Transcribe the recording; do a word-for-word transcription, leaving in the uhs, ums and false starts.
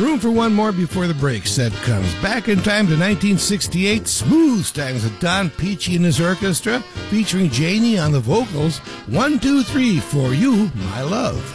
room for one more before the break set comes. Back in time to nineteen sixty-eight, smooth stangs of Don Peachy and his orchestra, featuring Janie on the vocals. One, two, three, for you, my love.